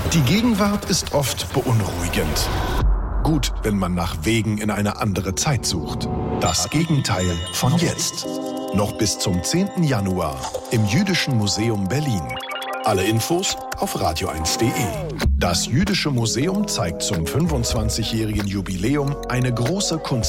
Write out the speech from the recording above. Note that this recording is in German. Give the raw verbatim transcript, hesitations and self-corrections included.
Die Gegenwart ist oft beunruhigend. Gut, wenn man nach Wegen in eine andere Zeit sucht. Das Gegenteil von jetzt. Noch bis zum zehnten Januar im Jüdischen Museum Berlin. Alle Infos auf radio eins punkt de. Das Jüdische Museum zeigt zum fünfundzwanzigjährigen Jubiläum eine große Kunst.